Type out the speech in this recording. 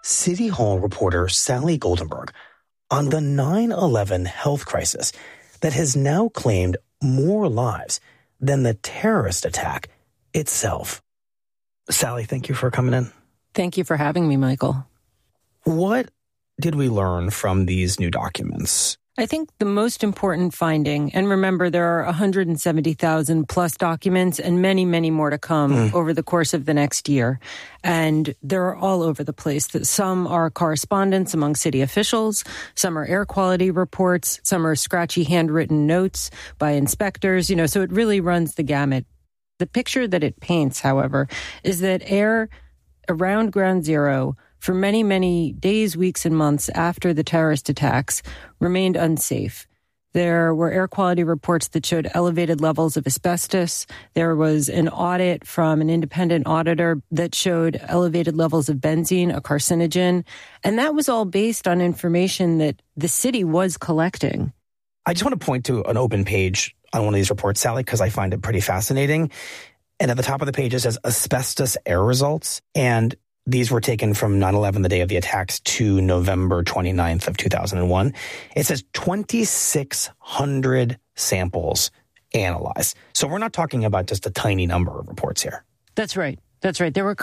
City Hall reporter Sally Goldenberg on the 9/11 health crisis that has now claimed more lives than the terrorist attack itself. Sally, thank you for coming in. Thank you for having me, Michael. What did we learn from these new documents? I think the most important finding, and remember there are 170,000 plus documents and many, many more to come over the course of the next year. And they're all over the place. Some are correspondence among city officials, some are air quality reports, some are scratchy handwritten notes by inspectors, so it really runs the gamut. The picture that it paints, however, is that air around Ground Zero for many, many days, weeks, and months after the terrorist attacks remained unsafe. There were air quality reports that showed elevated levels of asbestos. There was an audit from an independent auditor that showed elevated levels of benzene, a carcinogen. And that was all based on information that the city was collecting. I just want to point to an open page on one of these reports, Sally, because I find it pretty fascinating. And at the top of the page, it says asbestos air results. And these were taken from 9/11, the day of the attacks, to November 29th of 2001. It says 2,600 samples analyzed. So we're not talking about just a tiny number of reports here. That's right. That's right. There were